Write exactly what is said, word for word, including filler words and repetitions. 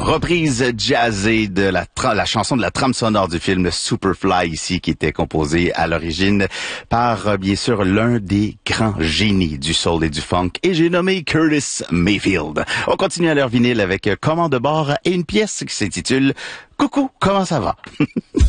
Reprise jazzée de la, tra- la chanson de la trame sonore du film Superfly ici, qui était composée à l'origine par, euh, bien sûr, l'un des grands génies du soul et du funk, et j'ai nommé Curtis Mayfield. On continue à leur vinyle avec euh, Commande de bord et une pièce qui s'intitule Coucou, comment ça va?